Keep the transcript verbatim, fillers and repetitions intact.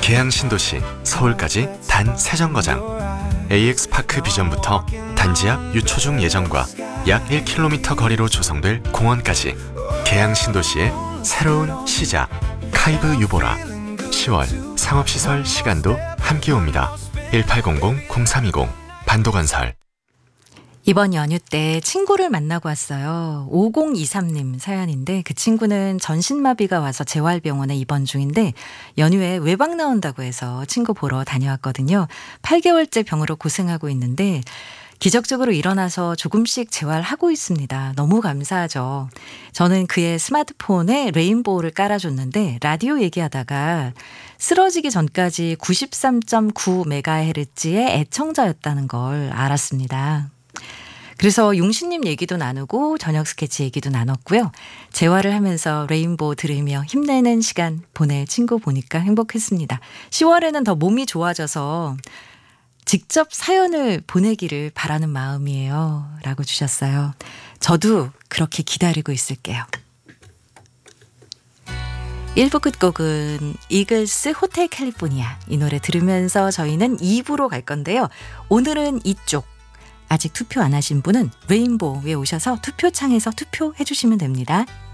계양 신도시 서울까지 단 세 정거장. 에이엑스파크 비전부터 단지 앞 유초중 예정과 약 일 킬로미터 거리로 조성될 공원까지 계양 신도시의 새로운 시작. 카이브 유보라. 시월 상업시설 시간도 함께 옵니다. 일팔공공 공삼이공 반도건설. 이번 연휴 때 친구를 만나고 왔어요. 오공이삼 님 사연인데 그 친구는 전신마비가 와서 재활병원에 입원 중인데 연휴에 외박 나온다고 해서 친구 보러 다녀왔거든요. 팔 개월째 병으로 고생하고 있는데 기적적으로 일어나서 조금씩 재활하고 있습니다. 너무 감사하죠. 저는 그의 스마트폰에 레인보우를 깔아줬는데 라디오 얘기하다가 쓰러지기 전까지 구십삼 점 구 메가헤르츠의 애청자였다는 걸 알았습니다. 그래서 용신님 얘기도 나누고 저녁 스케치 얘기도 나눴고요. 재활을 하면서 레인보우 들으며 힘내는 시간 보낼 친구 보니까 행복했습니다. 시월에는 더 몸이 좋아져서 직접 사연을 보내기를 바라는 마음이에요. 라고 주셨어요. 저도 그렇게 기다리고 있을게요. 일 부 끝곡은 이글스 호텔 캘리포니아. 이 노래 들으면서 저희는 이 부로 갈 건데요. 오늘은 이쪽. 아직 투표 안 하신 분은 레인보우에 오셔서 투표창에서 투표해 주시면 됩니다.